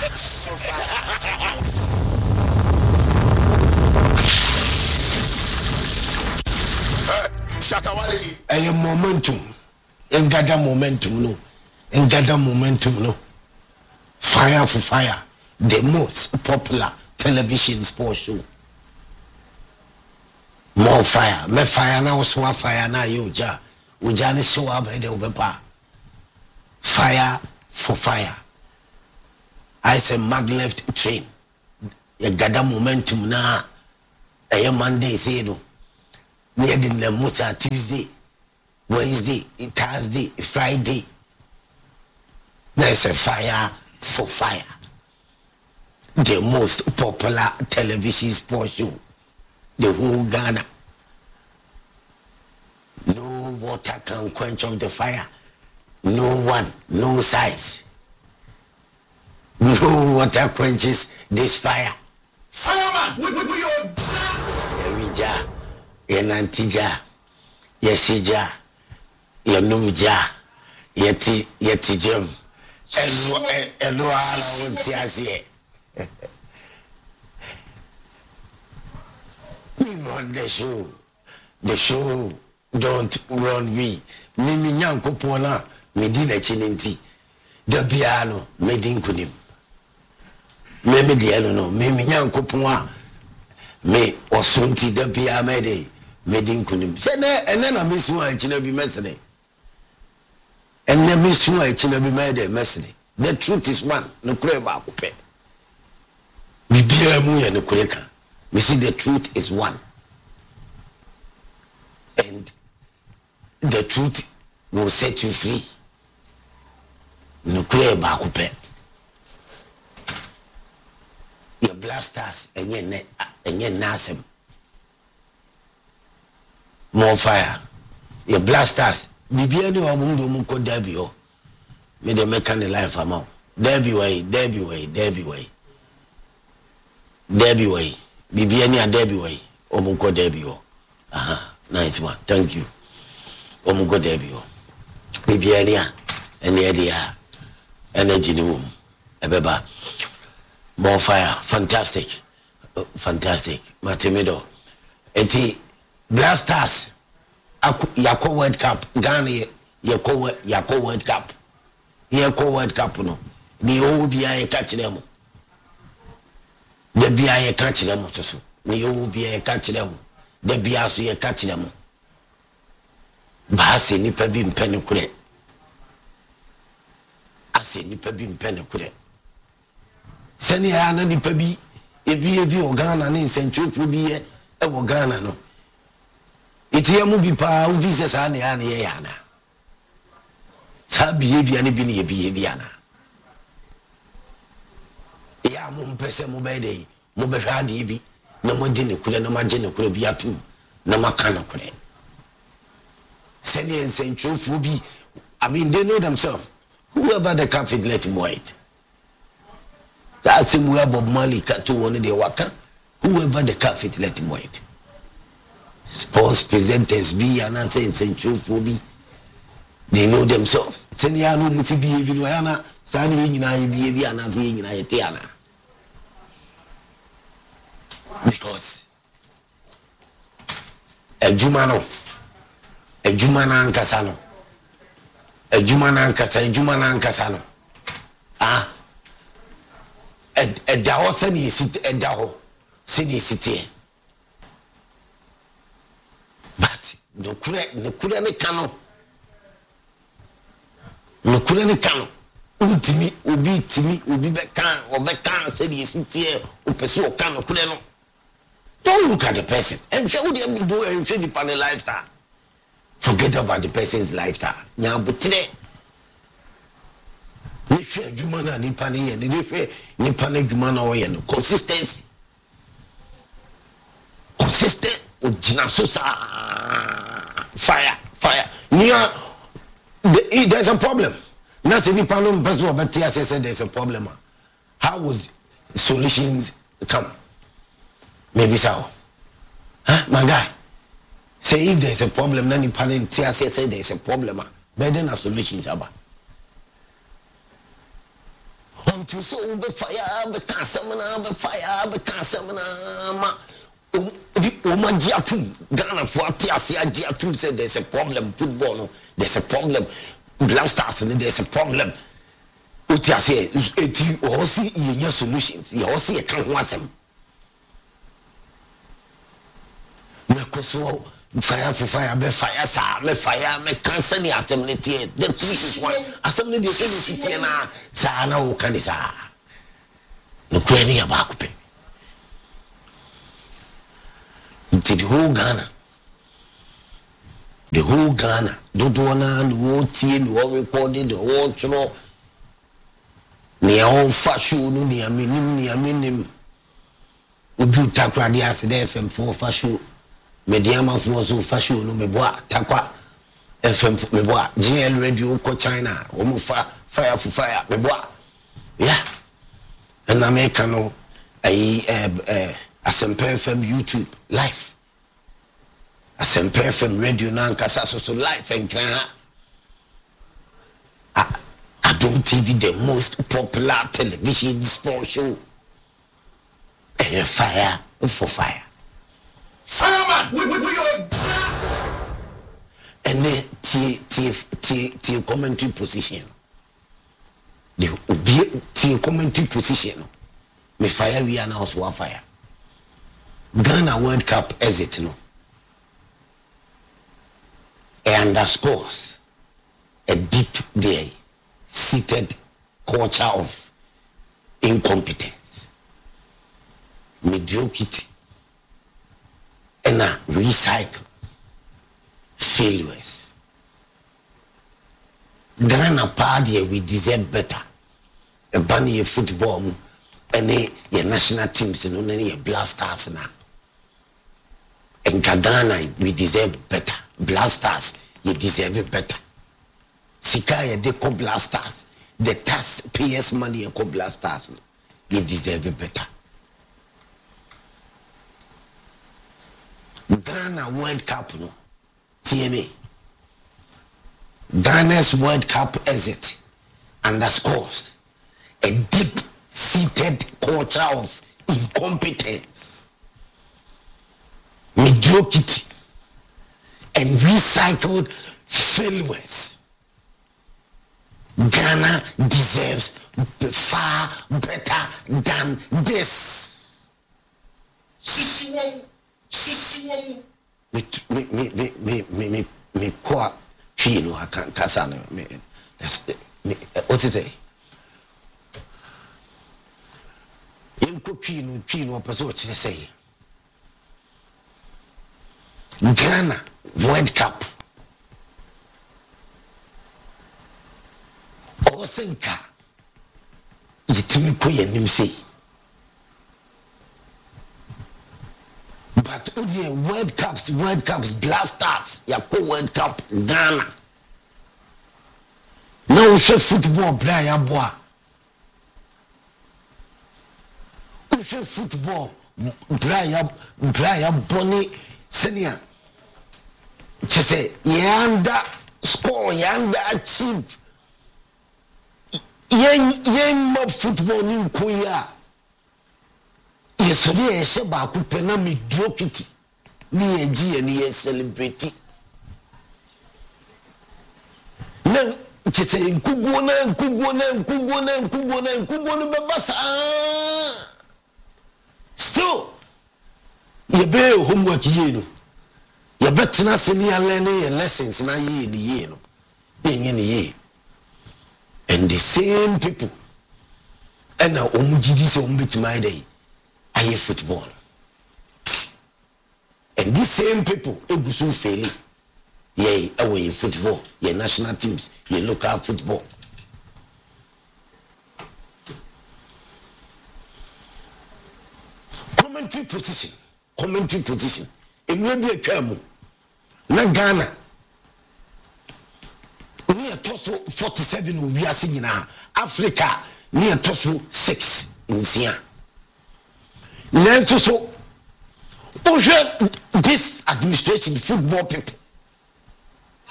So fire. Shatawale. A momentum. Engada momentum no. Engada momentum no. Fire for fire. The most popular television sports show. More fire. Me fire na oswa fire na you ja. Uja ne show up e de obepa. Fire for fire. I say maglev train. You gather momentum na. A Monday say no. Near the Musa Tuesday, Wednesday, Thursday, Friday. There's a fire for fire. The most popular television sports show. The whole Ghana. No water can quench off the fire. No one, no size. No water quenches this fire. Fireman, we Erija, Yenantija, Yesija, Yenumja, Yetijem, and no other one tears here. We run the show. The show don't run we. Mimi nyanko pona, medina chinenti. The piano, medin kunim. Mimi diano no, mimi nyanko pona. Me osunti the piano mede, medin kunim. Sene, and then I miss one china be messy. And then miss one china be made messy. The truth is one, no creba coupe. Bibia mu ya no kureka. We see the truth is one. And the truth will set you free. Nukure bakupe. Your blasters and your nasem. More fire. Your blasters. Bibia ni wa mundu munko derby o. Me de make the life amount. Derby way. Bibia ni a derby way. Omunko derby o. Aha. Nice one. Thank you. Omunko derby o. Bibia ni a ene dia energy ni wom. Ebeba. More fire. Fantastic. Matimido. Eti Blasters Yako World Cup. Ghana Yako World Cup. Yako World Cup no. Ni OBI catch them. The BI catch them so. Ni OBI catch them. The BI ye catch them. Bahase nipa bi mpene kure. Ase nipa bi mpene kure. Sani ya na nipa bi ebi o Ghana ne nsentwefo bi e wo Ghana no. Iti ya mu bi pa u visa sa ne ya ye yana. Sa behavior ne bi ne behavior na. Ya mu mpese mu be dey mu be hwade bi na mo de ne kure na ma je ne kure bi atum na maka na kure. Sani nsentwefo bi, I mean they know themselves. Whoever the kafid let him wait. That's him where Bob Marley cut to one of the waka. Whoever the kafid let him wait. Sports presenters be and I say nsentwefo. They know themselves. Sani ya no muti behave no yana sani nyina behave ana say nyina yete ana. Because ejuma na ankasa no. Ejuma na ankasa no. Ah. Eda ho sani sit eda ho. Sani sit. But no kure ne kano. Nukure ni kano utimi obi beka say the sitie o pese o kano kure no. Don't look at the person and show them do and show the panel lifestyle. Forget about the person's lifestyle. Nya butire ni hwe adwuma na ni pane ye ni hwe ni pane adwuma na o ye no. Consistency consistent ojina so sa fire near. There's a problem. That's any problem, but said there's a problem. How would solutions come? Maybe so. Huh? My guy. Say if there's a problem, then the panel say there's a problem. But then a solution is about. until so be fire be kasamana be fire be kasamana ma Oma Giatum, Ghana for Tiasia Giatum said there's a problem. Football, no, there's a problem. Black Stars, and there's a problem. Utiasia, you all see your solutions. You all see a can't want them. Mekoso, fire for fire, be fire, sir, me fire, me cancer, the assembly. The two is one. Assembly, the city, na, Sana, Canisa. No, Quenya Bakupe. The whole Ghana, don't wanna no tea, no recorded, the whole channel. Near all fashion, near minim. Udu takra di asede FM for fashion. Mediama for so fashion, no me boa, takwa FM me boa, GL radio ko China, omu fire for fire, me boa. Yeah. And Americano, Asempe FM YouTube live. Asempe FM radio nankasa so live and Adom TV, the most popular television sport show. Fire for fire. Fireman, we And the commentary position. The commentary position. Me fire we announce war fire. Ghana World Cup exit no. Underscores a deep there seated culture of incompetence, mediocrity, and recycle failures. Ghana party we deserve better. A bunny football and your national teams and only blasters now. And Ghana, we deserve better. Blasters, you deserve it better. Sikaya, they call blasters. The tax PS money, you call blasters. You deserve it better. Ghana World Cup, no. TMA. Ghana's World Cup exit underscores a deep-seated culture of incompetence, mediocrity, and recycled failures. Ghana deserves far better than this. Me kwa tree no I can't kasa no me what is it? Inko tree no person what say. Ghana World Cup. Osenka. Yitimi ko yenim say. But the World Cups, blasters, Yako World Cup, Ghana. No football, Brian Bois. Football, Brian Bonnie Senior. She say, Yanda score, Yanda achieve. Yen mob football in Korea. Yes, we are sheba kupena mediocrity. Ni eji ni celebrity. Na chese nkugo na bebasa. Still, you be homework ye no. You better not see me learning your lessons na ye no. Being in ye. And the same people. And now omujidi se ombit my day. Aye football. And these same people egusu failing. Yay, away football, your national teams, your local football. Commentary position. It will be a term. Na Ghana. We are tosso 47 we are singing now. Africa, we are tosso 6 in Sia. Let's so this administration, football people.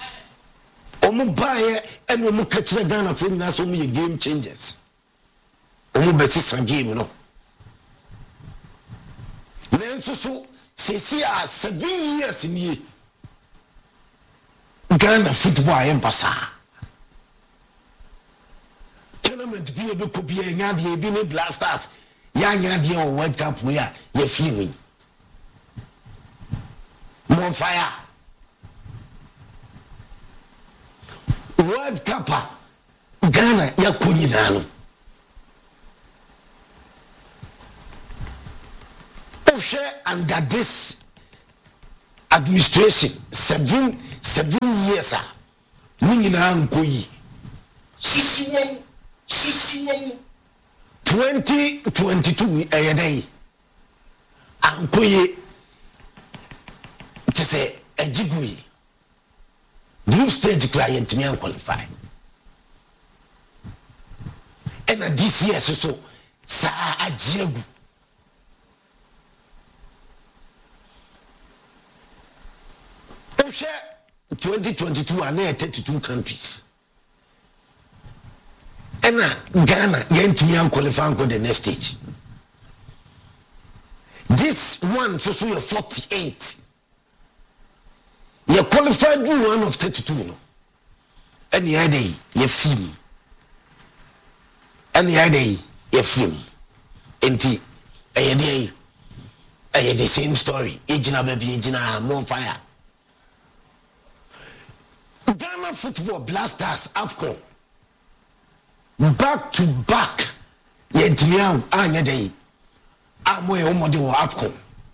Omo buy and omo catch Ghana for now so many game changers. omu besi san game no nenso so sesi a 7 years nie Ghana football ayem pasa tournament bi ebe ko bi enya de bi ne Blasters ya nya de o World Cup we a ye film mon fire World Cup Ghana ya ko nyina no o share under this administration 7 years a ni nyina nko yi sisiwon 2022 ayedai ankoye tese ejigui group stage client me an qualify and this year so sa ajiegu o share 2022 and 32 countries and Ghana yentimi an qualify for the next stage. This one so you 48 you qualified you one of 32 no and the day you film and the day you film enti ayede the same story ejina baby ejina more fire Ghana Football Blasters AFCON back to back yentimi anya dey amoye omode wo AFCON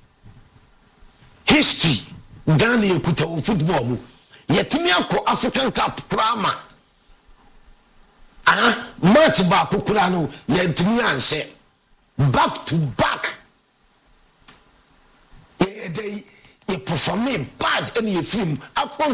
history Ghana ekuta wo football mu yetimi akọ African Cup krama match ba kokura no yentimi anse back to back dey e performing bad any film AFCON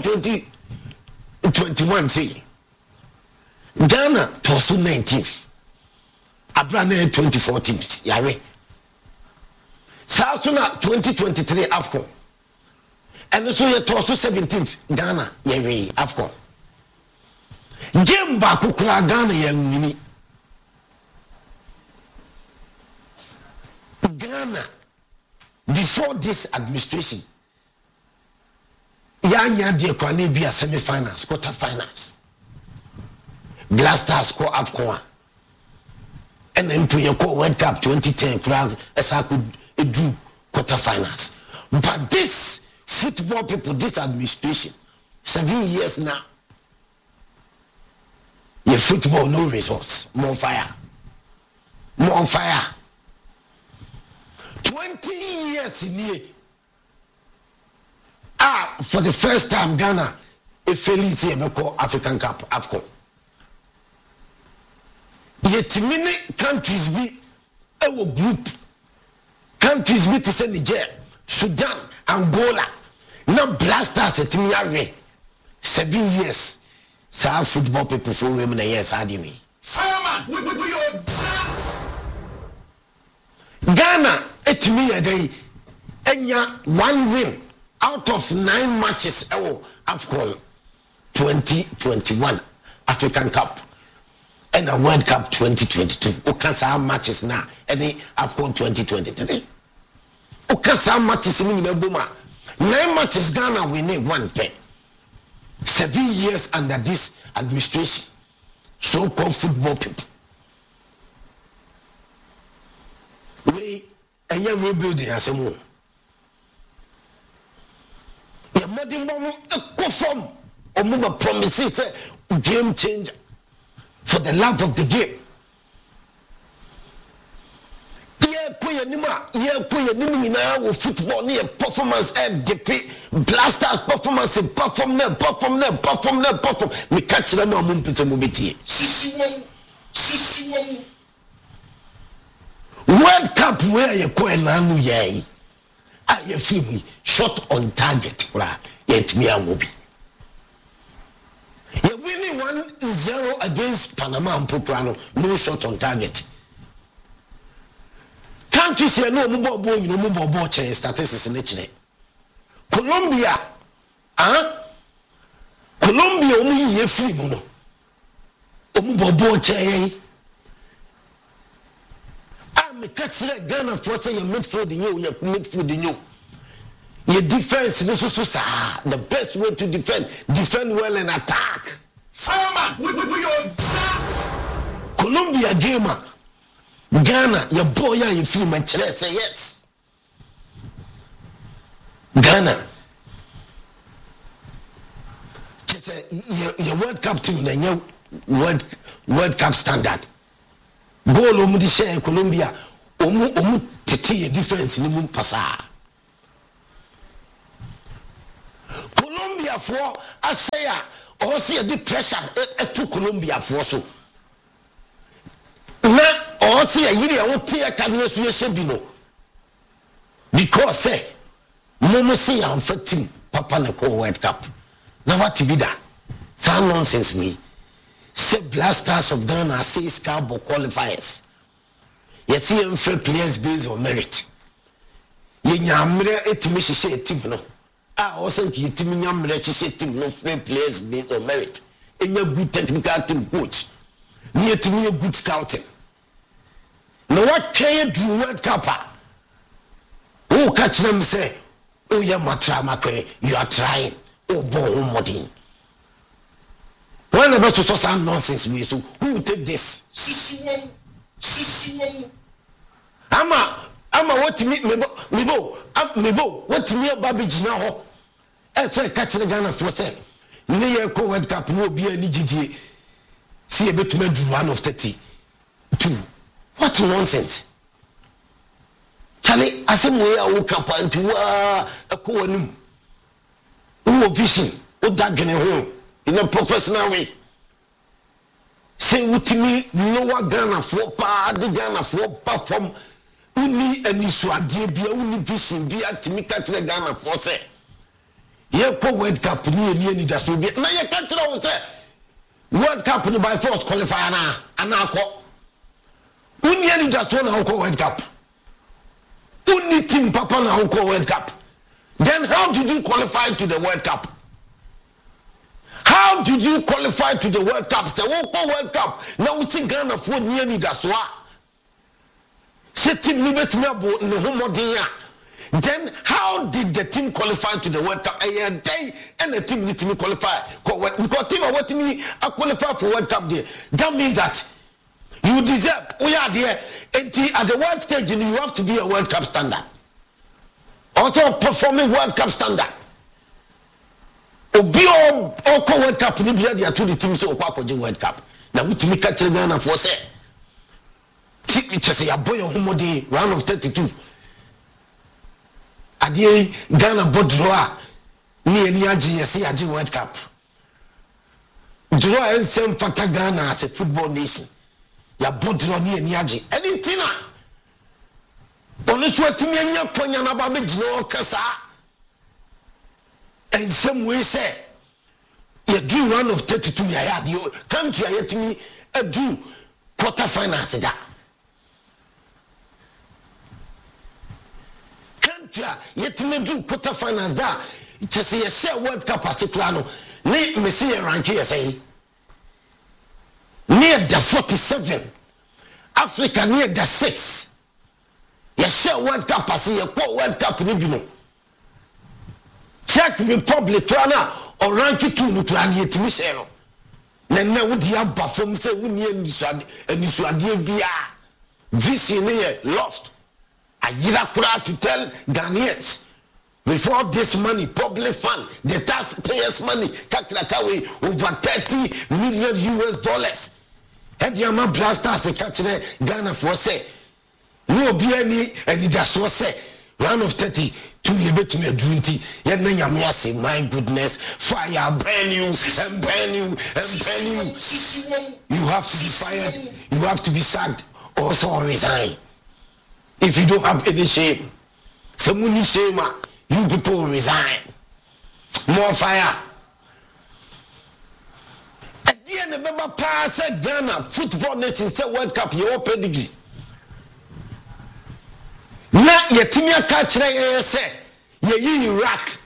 2021 say Ghana was 19th Abrana 2014 yare Southuna 2023 AFCON and so you was 17th Ghana yare AFCON game back kukura Ghana yawini Ghana before this administration yanya de kwane bia semi-finals quarter finals Blasters score AFCON and then to your World Cup 2010 crowd as I could do quarter finals. But this football people, this administration, 7 years now, your football no resource, more fire. 20 years in here. For the first time Ghana a Felice call African Cup AFCON. Yet many countries be our group countries be to say Niger, Sudan, Angola. Now Blasters at me 7 years. So football people for women years anyway. Fireman, we Ghana at me a day enya 1 win out of 9 matches AFCON 2021 African Cup. And a World Cup 2022. Okasa matches now. Any AFCON 2023. Okasa matches in the Buma. 9 matches Ghana winning 1 pen. 7 years under this administration. So-called football people. We and you're rebuilding as a move. Your modern woman a perform or move promises game changer. For the love of the game. Football near performance and DP Blasters performance perform. We catch them on Mumpis. World Cup where you go and anu yay. You feel me shot on target. Yet me a movie. You're winning 1-0 against Panama and Poprano. No shot on target. Countries here no mobile you know mobile statistics in it. Colombia, Colombia only ye free mono. Mobile me catch Ghana for say your midfield in you, your midfield in you. Your defense, the best way to defend well and attack. Fireman, we Colombia gamer. Ghana, your boy, you feel my chest, say yes. Ghana. Just your World Cup team, then your World Cup standard. Goal omu di share Colombia, omu tete defense ni mu pasa. Colombia for asaya or see the pressure to Colombia for so. Na or see a yiri a wote akane so yeshebino. Because say momo say am fatim papa na ko World Cup. Na what be that? Some nonsense me. Say Blasters of Ghana say Scarborough qualifiers. You see them free players based on merit. You nyamre etimi hye team no. Also ki team nyamre hye team no free players based on merit. Enya good technical team coach. Ni etimi good scouting. No what can you do World Cup? Oh catch them say, oh ya matra makwe, you are trying. Oh boy modern. When about to some nonsense we so who will take this? Sisi. Ama what me what me babiji na ho. E say catch the Ghana for say. Ni ye ko World Cup no be ani gidie. See e betuma do 1 of 32. What nonsense? Charlie, asem we a wo camp anti wa ko anum. Who vision, o dagene ho. In a professional way. Say utimi lower Ghana for pa the Ghana for perform uni enisu adie bia uni vision bia timi catch the Ghana for say ye ko World Cup ni da so bia na ye catch the say World Cup ni by force qualify na anako uni eni da so na ko World Cup uni team papa na ko World Cup. Then how did you qualify to the World Cup? How did you qualify to the World Cup? Say, oh, World Cup. Now we see Ghana for near me. That's why. Team liberty Then how did the team qualify to the World Cup? A day and the team need to qualify. Because team are what me I qualify for World Cup day. That means that you deserve. We are there. At the world stage, you have to be a World Cup standard. Also performing World Cup standard. Obi o ko World Cup ni bia dia to the team so kwa kwaje World Cup na wutimi ka kire Ghana for say ti chese ya boy homode round of 32 adie Ghana bodro a ni eni age yesi age World Cup dro en sem fata Ghana as a football nation ya bodro ni eni age anything na onu so atimi anya kwanya na ba be gino kasa. And some way say, you do round of 32 yard, your country yet me a do quarterfinals that. Country yet me do quarterfinals that. Just say a share World Cup as a plano. Name me see a rank here say. Near the 47. Africa near the 6. You share World Cup as a World Cup regional. Czech Republic trana or rank 2 no plan yet me say no na wo dia ba fam say wo nie enisuade bia vision lost ayira kura to tell Ghanaians before this money public fund the taxpayers money kakrakawe over 30 million US dollars head yama Blasters e catch Ghana for say no be any that so say round of 30 2 years better me drunti yet na nyame say my goodness fire burn you and burn you and burn you. You have to be fired, you have to be sacked, also resign if you don't have any shame. Someone shame you people resign. More fire. At the end of the pass Ghana football nation say World Cup your pedigree. Na yetimi aka kire ye se ye Iraq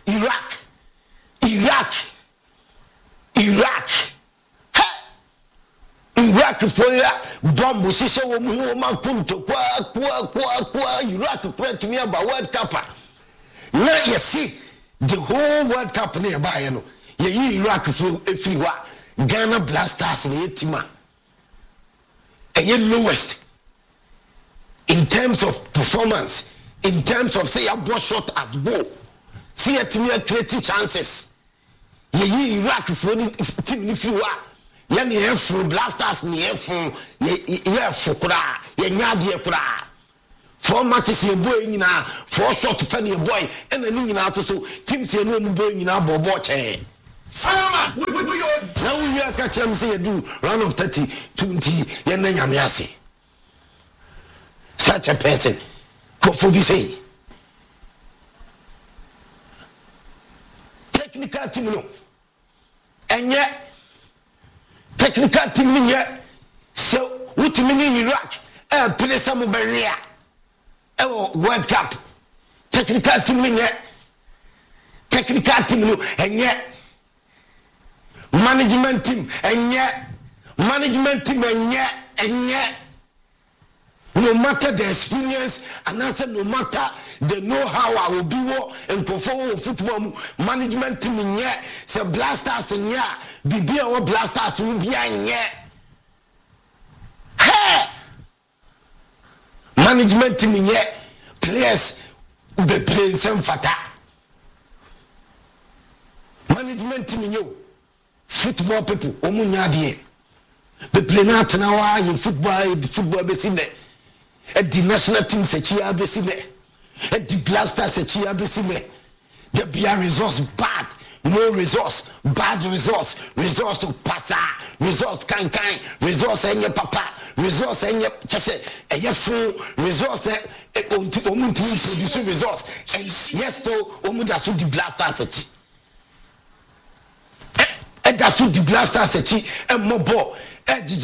Iraq for ya bomb shisha wo mu ma kunto kwa Iraq print me about World Cup. Now you see the whole World Cup nearby, you know. You Iraq for everywhere. Ghana Blasters in Etima. And you lowest in terms of performance, in terms of say a ball shot at goal. See a team creative chances. You Iraq for team everywhere. Yan ye from Blasters ni ye from ye for kura ye nyadi kura. 4 matches ye boy nyina 4 shot pen ye boy and ni nyina so teams ye no boy nyina bobo che. Fireman, now we are catch them say do round of 30 20 ye na nyame ase. Such a person for be say technical team no and yet technical team yet so what mean Iraq play some barrier World Cup technical team yet technical team no and yet management team and yet no matter the experience and answer no matter the know-how I will be and perform football management team in yet say Blasters in yet be our Blasters will be in yet hey management team in yet players be playing some fata management team in you football people omunyadie be play na tena in football be seen at the national team sechia be seen at the Blasters sechia be seen the BR resource bad no resource bad resource passa resource kind resource enye papa resource enye chese eye full resource omuntu produce resource and yes so omuda so the Blasters sechi e da so the Blasters sechi e mobo